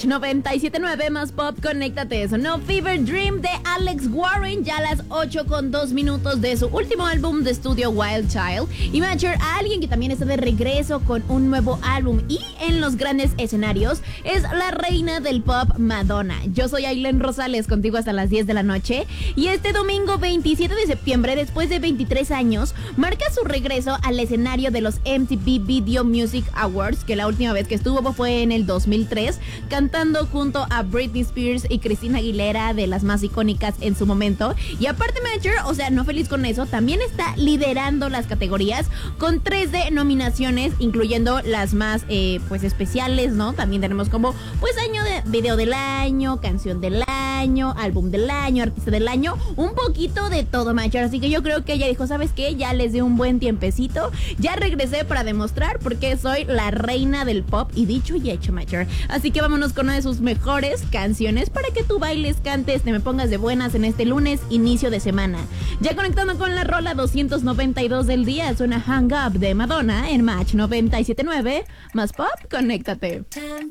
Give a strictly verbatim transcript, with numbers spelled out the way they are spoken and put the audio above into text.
Match noventa y siete punto nueve más pop, conéctate. Sonó Fever Dream de Alex Warren, ya a las ocho con dos minutos de su último álbum de estudio Wild Child. Y Matcher, a alguien que también está de regreso con un nuevo álbum y en los grandes escenarios, es la reina del pop, Madonna. Yo soy Ailén Rosales, contigo hasta las diez de la noche. Y este domingo veintisiete de septiembre, después de veintitrés años, marca su regreso al escenario de los M T V Video Music Awards, que la última vez que estuvo fue en el dos mil tres, cantando junto a Britney Spears y Christina Aguilera, de las más icónicas en su momento. Y aparte, Matcher, o sea, no feliz con eso, también está liderando las categorías con tres de nominaciones, incluyendo las más eh, pues especiales, ¿no? También tenemos como pues año de video del año, canción del año, álbum del año, artista del año, un poquito de todo, Matcher. Así que yo creo que ella dijo, ¿sabes qué? Ya les di un buen tiempecito, ya regresé para demostrar por qué soy la reina del pop, y dicho y hecho, Matcher. Así que vámonos con una de sus mejores canciones para que tú bailes, cantes, te me pongas de buenas en este lunes, inicio de semana. Ya conectando con la rola doscientos noventa y dos del día, suena Hang Up de Madonna en Match noventa y siete punto nueve más pop, conéctate.